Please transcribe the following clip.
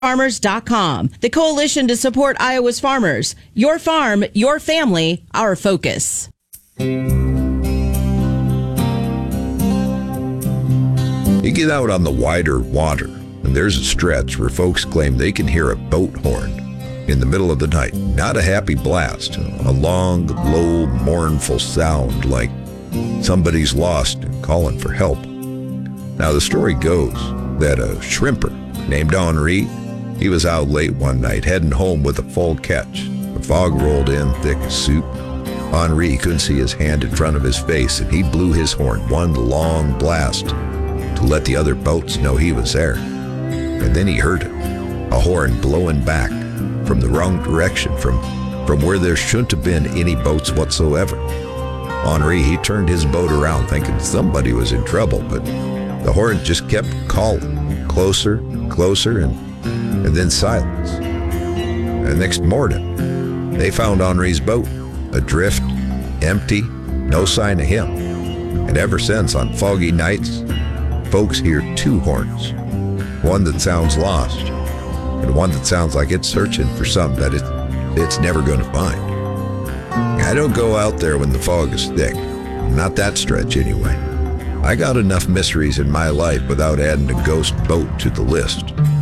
Farmers.com, the coalition to support Iowa's farmers. Your farm, your family, our focus. You get out on the wider water, and there's a stretch where folks claim they can hear a boat horn in the middle of the night. Not a happy blast, a long, low, mournful sound like somebody's lost and calling for help. Now, the story goes that a shrimper named Henri, he was out late one night heading home with a full catch. The fog rolled in thick as soup. Henri couldn't see his hand in front of his face, and he blew his horn one long blast to let the other boats know he was there. And then he heard it, a horn blowing back from the wrong direction, from where there shouldn't have been any boats whatsoever. Henri, he turned his boat around thinking somebody was in trouble, but the horn just kept calling, closer, closer, and then silence. And next morning, they found Henri's boat, adrift, empty, no sign of him. And ever since, on foggy nights, folks hear two horns, one that sounds lost, and one that sounds like it's searching for something that it's never going to find. I don't go out there when the fog is thick, not that stretch anyway. I got enough mysteries in my life without adding a ghost boat to the list.